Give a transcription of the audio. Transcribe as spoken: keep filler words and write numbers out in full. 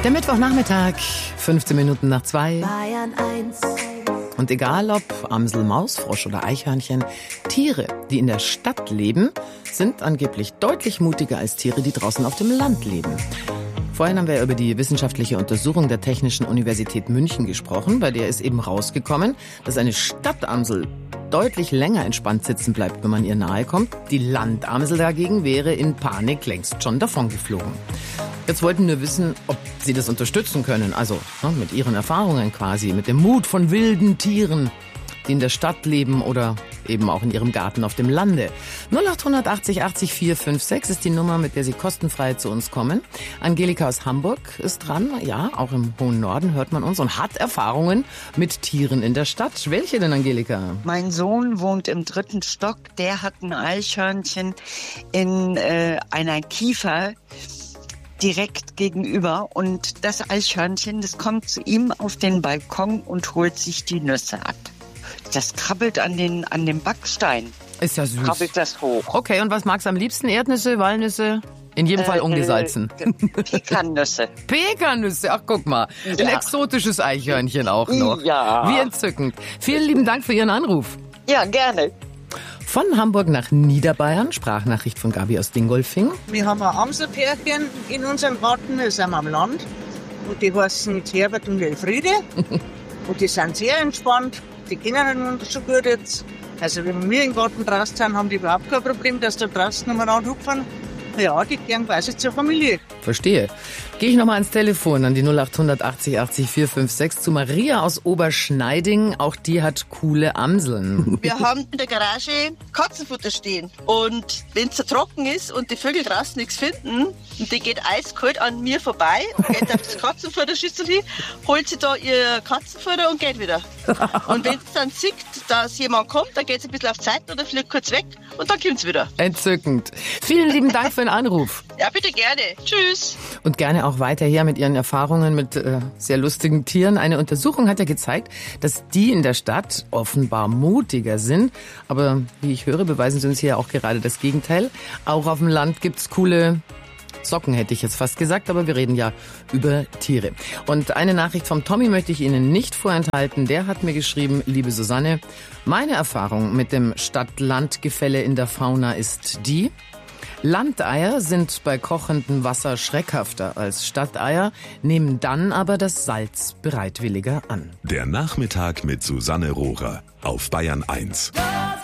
Der Mittwochnachmittag, fünfzehn Minuten nach zwei. Bayern eins. Und egal ob Amsel, Maus, Frosch oder Eichhörnchen, Tiere, die in der Stadt leben, sind angeblich deutlich mutiger als Tiere, die draußen auf dem Land leben. Vorhin haben wir über die wissenschaftliche Untersuchung der Technischen Universität München gesprochen. Bei der ist eben rausgekommen, dass eine Stadtamsel deutlich länger entspannt sitzen bleibt, wenn man ihr nahe kommt. Die Landamsel dagegen wäre in Panik längst schon davongeflogen. Jetzt wollten wir wissen, ob Sie das unterstützen können. Also ne, mit Ihren Erfahrungen quasi, mit dem Mut von wilden Tieren, die in der Stadt leben oder eben auch in Ihrem Garten auf dem Lande. null acht achtzig achtzig vier fünf sechs ist die Nummer, mit der Sie kostenfrei zu uns kommen. Angelika aus Hamburg ist dran. Ja, auch im hohen Norden hört man uns und hat Erfahrungen mit Tieren in der Stadt. Welche denn, Angelika? Mein Sohn wohnt im dritten Stock. Der hat ein Eichhörnchen in äh, einer Kiefer direkt gegenüber. Und das Eichhörnchen, das kommt zu ihm auf den Balkon und holt sich die Nüsse ab. Das krabbelt an den an dem Backstein. Ist ja süß. Krabbelt das hoch. Okay, und was magst du am liebsten? Erdnüsse, Walnüsse? In jedem äh, Fall ungesalzen. Äh, Pekannüsse. Pekannüsse, ach guck mal. Ein Ja. exotisches Eichhörnchen auch noch. Ja. Wie entzückend. Vielen lieben Dank für Ihren Anruf. Ja, gerne. Von Hamburg nach Niederbayern, Sprachnachricht von Gabi aus Dingolfing. Wir haben ein Amselpärchen in unserem Garten, wir sind am Land. Und die heißen Herbert und Elfriede. Und die sind sehr entspannt. Die kennen uns schon gut jetzt. Also wenn wir im Garten draußen sind, haben die überhaupt kein Problem, dass da draußen umeinander hupfen. Ja, die gehen quasi zur Familie. Verstehe. Gehe ich nochmal ans Telefon an die null acht achtzig achtzig vier fünf sechs zu Maria aus Oberschneiding. Auch die hat coole Amseln. Wir haben in der Garage Katzenfutter stehen. Und wenn es so trocken ist und die Vögel draußen nichts finden, und die geht eiskalt an mir vorbei, geht auf das Katzenfutterschüssel hin, holt sie da ihr Katzenfutter und geht wieder. Und wenn es dann sieht, dass jemand kommt, dann geht sie ein bisschen auf die Seite oder fliegt kurz weg und dann kommt sie wieder. Entzückend. Vielen lieben Dank für den Anruf. Ja, bitte gerne. Tschüss. Und gerne auch weiter her mit Ihren Erfahrungen mit äh, sehr lustigen Tieren. Eine Untersuchung hat ja gezeigt, dass die in der Stadt offenbar mutiger sind. Aber wie ich höre, beweisen sie uns hier auch gerade das Gegenteil. Auch auf dem Land gibt's coole Socken, hätte ich jetzt fast gesagt, aber wir reden ja über Tiere. Und eine Nachricht vom Tommy möchte ich Ihnen nicht vorenthalten. Der hat mir geschrieben, liebe Susanne, meine Erfahrung mit dem Stadt-Land-Gefälle in der Fauna ist die: Landeier sind bei kochendem Wasser schreckhafter als Stadteier, nehmen dann aber das Salz bereitwilliger an. Der Nachmittag mit Susanne Rohrer auf Bayern eins.